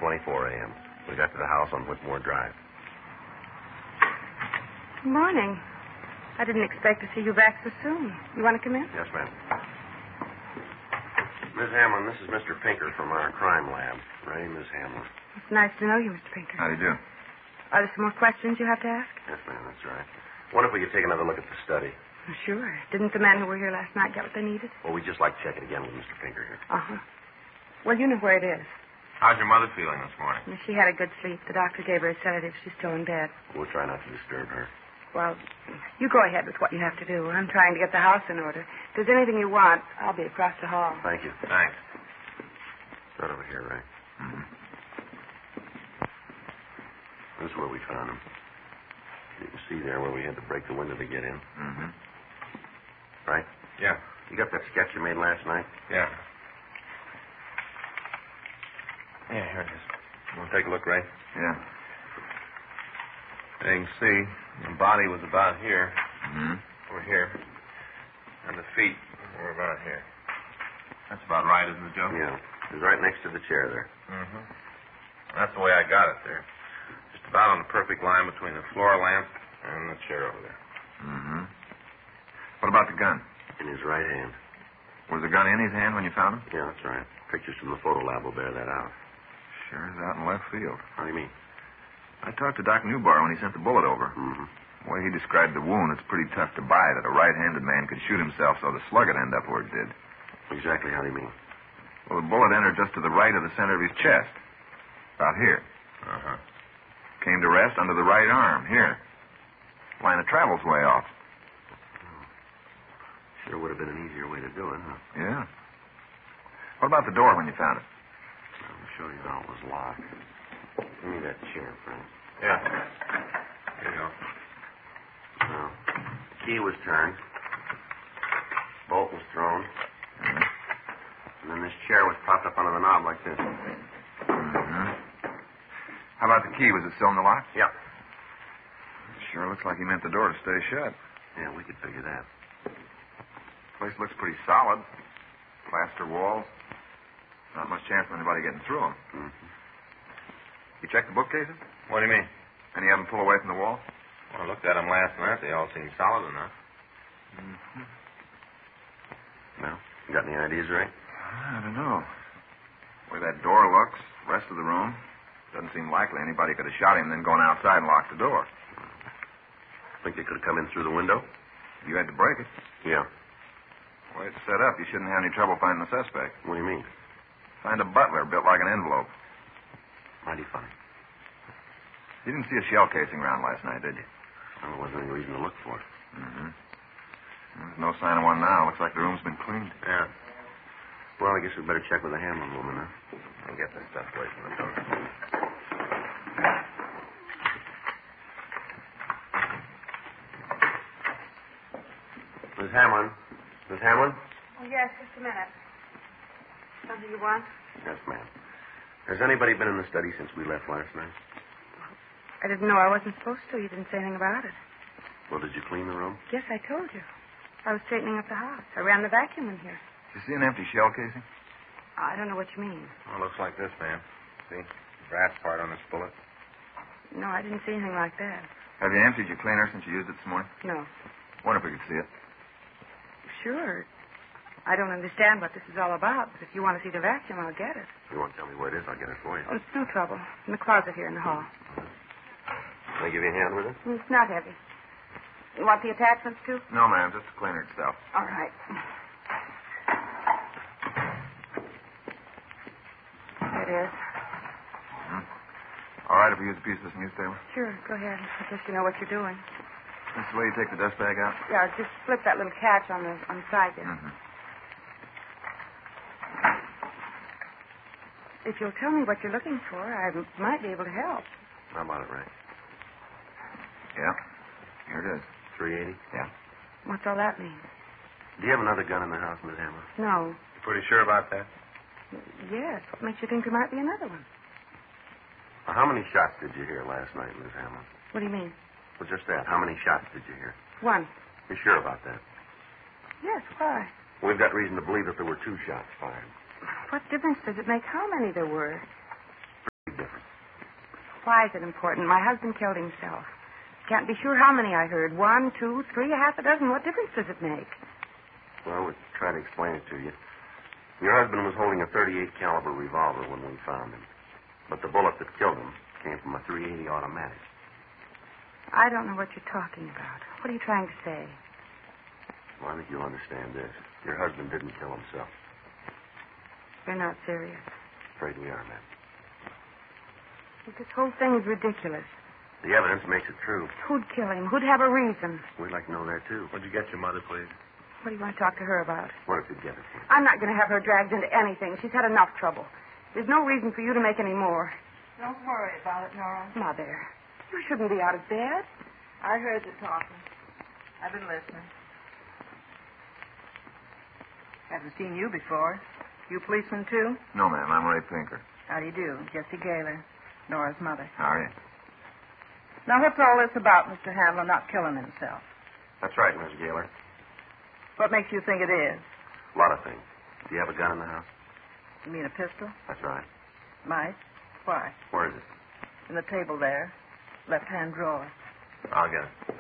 10:24 a.m. We got to the house on Whitmore Drive. Good morning. I didn't expect to see you back so soon. You want to come in? Yes, ma'am. Miss Hamlin, this is Mr. Pinker from our crime lab. Ray, Miss Hamlin. It's nice to know you, Mr. Pinker. How do you do? Are there some more questions you have to ask? Yes, ma'am, that's right. Wonder if we could take another look at the study. Oh, sure. Didn't the men who were here last night get what they needed? Well, we'd just like to check it again with Mr. Pinker here. Uh-huh. Well, you know where it is. How's your mother feeling this morning? She had a good sleep. The doctor gave her a sedative. She's still in bed. We'll try not to disturb her. Well, you go ahead with what you have to do. I'm trying to get the house in order. If there's anything you want, I'll be across the hall. Thank you. Thanks. Right over here, Ray. Mm-hmm. This is where we found him. You can see there where we had to break the window to get in. Mm-hmm. Right? Yeah. You got that sketch you made last night? Yeah. Yeah, here it is. You want to take a look, Ray? Yeah. There you can see the body was about here. Mm-hmm. Over here. And the feet were about here. That's about right, isn't it, Joe? Yeah. It was right next to the chair there. Mm-hmm. That's the way I got it there. Just about on the perfect line between the floor lamp and the chair over there. Mm-hmm. What about the gun? In his right hand. Was the gun in his hand when you found him? Yeah, that's right. Pictures from the photo lab will bear that out. Sure is out in left field. How do you mean? I talked to Doc Newbar when he sent the bullet over. Mm-hmm. The way he described the wound, it's pretty tough to buy that a right-handed man could shoot himself so the slug would end up where it did. Exactly how do you mean? Well, the bullet entered just to the right of the center of his chest. About here. Uh-huh. Came to rest under the right arm, here. Line of travel's way off. Sure would have been an easier way to do it, huh? Yeah. What about the door when you found it? I'll show you how it was locked. Give me that chair, Frank. Yeah. Here you go. Now, the key was turned. Bolt was thrown. Mm-hmm. And then this chair was propped up under the knob like this. Mm-hmm. How about the key? Was it still in the lock? Yeah. Sure looks like he meant the door to stay shut. Yeah, we could figure that. Place looks pretty solid. Plaster walls. Not much chance of anybody getting through them. Mm-hmm. You checked the bookcases? What do you mean? Any of them pull away from the wall? Well, I looked at them last night. They all seem solid enough. Mm-hmm. Well, you got any ideas, Ray? I don't know. The way that door looks, the rest of the room, doesn't seem likely anybody could have shot him, then gone outside and locked the door. Think they could have come in through the window? You had to break it. Yeah. The way it's set up, you shouldn't have any trouble finding the suspect. What do you mean? Find a butler built like an envelope. Mighty funny. You didn't see a shell casing around last night, did you? Well, there wasn't any reason to look for it. Mm-hmm. There's no sign of one now. Looks like the room's been cleaned. Yeah. Well, I guess we better check with the Hamlin woman, huh? I'll get this stuff away from the door. Miss Hamlin. Miss Hamlin? Oh, yes, just a minute. Something you want? Yes, ma'am. Has anybody been in the study since we left last night? I didn't know I wasn't supposed to. You didn't say anything about it. Well, did you clean the room? Yes, I told you. I was straightening up the house. I ran the vacuum in here. Did you see an empty shell casing? I don't know what you mean. Well, it looks like this, ma'am. See? The brass part on this bullet. No, I didn't see anything like that. Have you emptied your cleaner since you used it this morning? No. Wonder if we could see it. Sure. I don't understand what this is all about, but if you want to see the vacuum, I'll get it. If you won't tell me where it is, I'll get it for you. Oh, it's no trouble. In the closet here in the hall. Can I give you a hand with it? It's not heavy. You want the attachments, too? No, ma'am. Just the cleaner itself. All right. There it is. Mm-hmm. All right if we use a piece of this newspaper? Sure, go ahead. I guess you know what you're doing. This is the way you take the dust bag out? Yeah, just flip that little catch on the side there. Mm-hmm. If you'll tell me what you're looking for, I might be able to help. How about it, Ray? Yeah. Here it is. 380? Yeah. What's all that mean? Do you have another gun in the house, Miss Hamlin? No. You pretty sure about that? Yes. What makes you think there might be another one? Well, how many shots did you hear last night, Miss Hamlin? What do you mean? Well, just that. How many shots did you hear? One. You sure about that? Yes, why? We've got reason to believe that there were 2 shots fired. What difference does it make how many there were? Pretty Why is it important? My husband killed himself. Can't be sure how many I heard. 1, 2, 3, half a dozen. What difference does it make? Well, we'll try to explain it to you. Your husband was holding a .38 caliber revolver when we found him. But the bullet that killed him came from a .380 automatic. I don't know what you're talking about. What are you trying to say? Well, I think you'll understand this. Your husband didn't kill himself. You're not serious. Afraid we are, ma'am. This whole thing is ridiculous. The evidence makes it true. Who'd kill him? Who'd have a reason? We'd like to know that, too. Would you get your mother, please? What do you want to talk to her about? What if you get it? I'm not going to have her dragged into anything. She's had enough trouble. There's no reason for you to make any more. Don't worry about it, Nora. Mother, you shouldn't be out of bed. I heard you talking. I've been listening. Haven't seen you before. You policeman, too? No, ma'am. I'm Ray Pinker. How do you do? Jessie Gaylor, Nora's mother. How are you? Now, what's all this about Mr. Hamlin not killing himself? That's right, Miss Gaylor. What makes you think it is? A lot of things. Do you have a gun in the house? You mean a pistol? That's right. Might. Why? Where is it? In the table there. Left-hand drawer. I'll get it.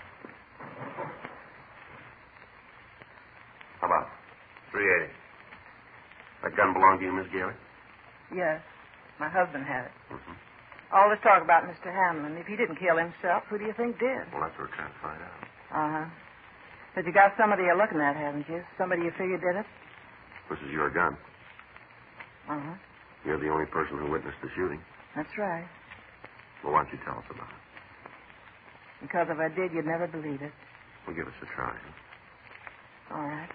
How about it? .380. That gun belong to you, Miss Gaylor? Yes. My husband had it. Mm-hmm. All this talk about Mr. Hamlin. If he didn't kill himself, who do you think did? Well, that's what we're trying to find out. Uh-huh. But you got somebody you're looking at, haven't you? Somebody you figure did it? This is your gun. Uh-huh. You're the only person who witnessed the shooting. That's right. Well, why don't you tell us about it? Because if I did, you'd never believe it. Well, give us a try. Huh? All right.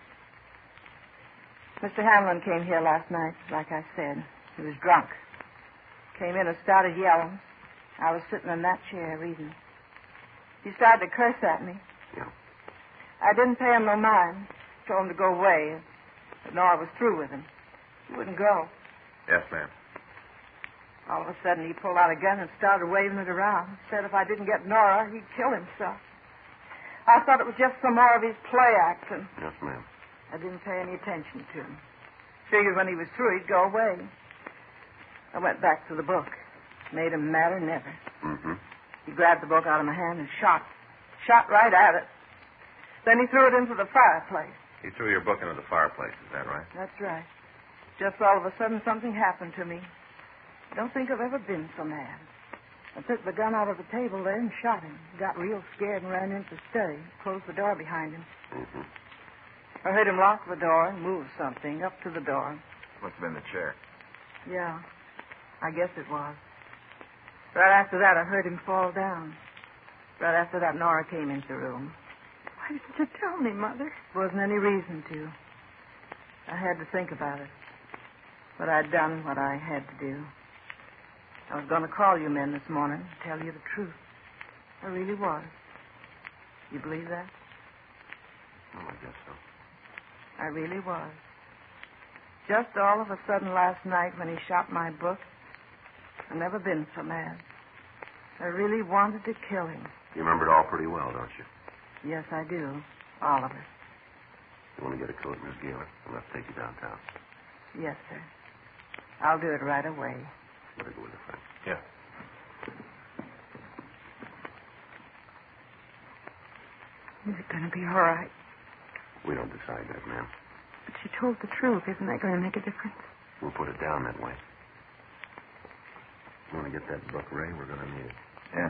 Mr. Hamlin came here last night, like I said. He was drunk. Came in and started yelling. I was sitting in that chair reading. He started to curse at me. Yeah. I didn't pay him no mind. Told him to go away. But Nora was through with him. He wouldn't go. Yes, ma'am. All of a sudden, he pulled out a gun and started waving it around. Said if I didn't get Nora, he'd kill himself. I thought it was just some more of his play acting. Yes, ma'am. I didn't pay any attention to him. Figured when he was through, he'd go away. I went back to the book. Made him madder than ever. Mm-hmm. He grabbed the book out of my hand and shot. Shot right at it. Then he threw it into the fireplace. He threw your book into the fireplace, is that right? That's right. Just all of a sudden, something happened to me. I don't think I've ever been so mad. I took the gun out of the table there and shot him. Got real scared and ran into the study. Closed the door behind him. Mm-hmm. I heard him lock the door and move something up to the door. Must have been the chair. Yeah, I guess it was. Right after that, I heard him fall down. Right after that, Nora came into the room. Why didn't you tell me, Mother? Wasn't any reason to. I had to think about it. But I'd done what I had to do. I was going to call you men this morning and tell you the truth. I really was. You believe that? Oh, I guess so. I really was. Just all of a sudden last night when he shot my book, I've never been so mad. I really wanted to kill him. You remember it all pretty well, don't you? Yes, I do. All of it. You want to get a coat, Miss Gaylor? I'll have to take you downtown. Yes, sir. I'll do it right away. Better go with a friend. Yeah. Is it going to be all right? We don't decide that, ma'am. But she told the truth. Isn't that going to make a difference? We'll put it down that way. You want to get that book, Ray? We're going to need it. Yeah.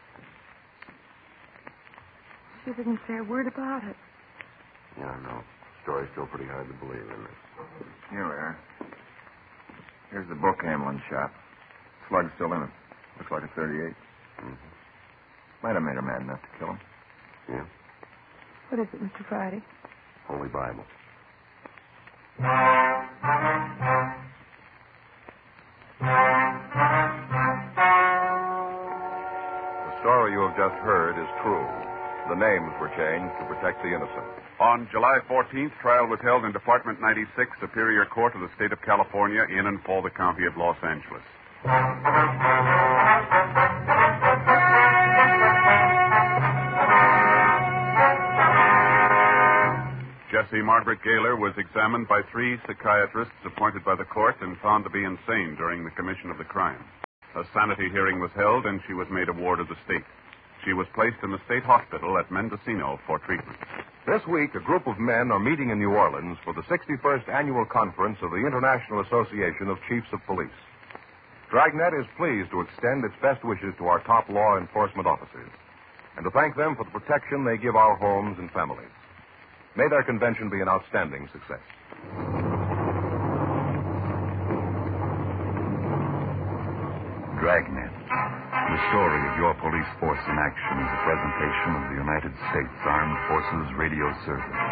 She didn't say a word about it. Yeah, I know. Story's still pretty hard to believe, isn't it? Here we are. Here's the book Hamlin shot. Slug's still in it. Looks like a .38. Mm-hmm. Might have made her mad enough to kill him. Yeah? What is it, Mr. Friday? Holy Bible. The story you have just heard is true. The names were changed to protect the innocent. On July 14th, trial was held in Department 96, Superior Court of the State of California, in and for the County of Los Angeles. Jessie Margaret Gaylor was examined by 3 psychiatrists appointed by the court and found to be insane during the commission of the crime. A sanity hearing was held, and she was made a ward of the state. She was placed in the state hospital at Mendocino for treatment. This week, a group of men are meeting in New Orleans for the 61st Annual Conference of the International Association of Chiefs of Police. Dragnet is pleased to extend its best wishes to our top law enforcement officers and to thank them for the protection they give our homes and families. May their convention be an outstanding success. Dragnet, the story of your police force in action, is a presentation of the United States Armed Forces Radio Service.